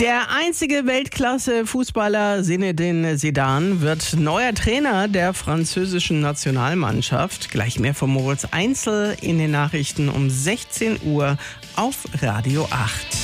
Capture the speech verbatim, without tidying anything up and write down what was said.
Der einzige Weltklasse-Fußballer Zinedine Zidane wird neuer Trainer der französischen Nationalmannschaft. Gleich mehr von Moritz Einzel in den Nachrichten um sechzehn Uhr auf Radio acht.